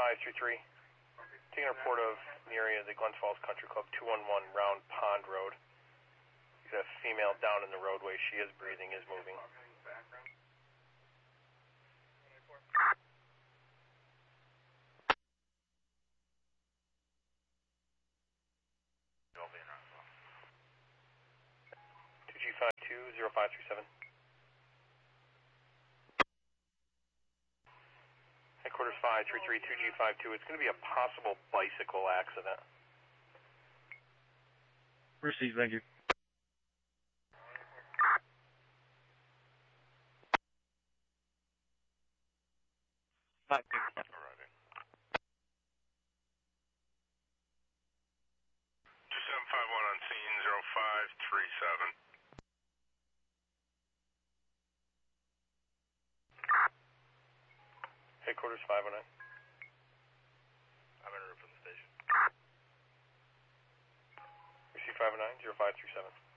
533. Taking a report of the area of the Glens Falls Country Club, 211 Round Pond Road. Got a female down in the roadway. She is breathing, is moving. G520537. Headquarters 533 2G52. It's going to be a possible bicycle accident. Received, thank you. Arriving. 2751 on scene, 0537. Headquarters 509. I'm en route from the station. Receive 509 0537.